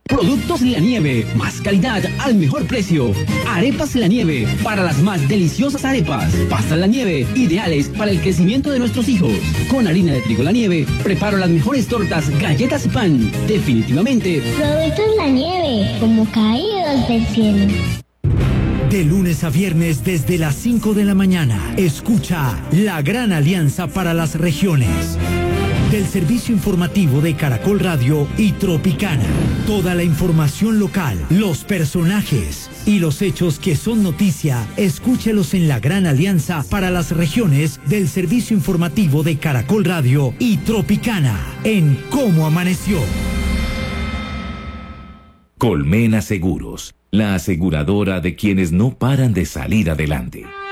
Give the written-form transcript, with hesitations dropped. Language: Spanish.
Productos La Nieve, más calidad al mejor precio. Arepas La Nieve, para las más deliciosas arepas. Pastas La Nieve, ideales para el crecimiento de nuestros hijos. Con harina de trigo La Nieve, preparo las mejores tortas, galletas y pan. Definitivamente. Productos La Nieve, como caídos del cielo. De lunes a viernes desde las 5 de la mañana, escucha La Gran Alianza para las Regiones. Del servicio informativo de Caracol Radio y Tropicana. Toda la información local, los personajes y los hechos que son noticia, escúchelos en La Gran Alianza para las Regiones del servicio informativo de Caracol Radio y Tropicana en Cómo Amaneció. Colmena Seguros, la aseguradora de quienes no paran de salir adelante.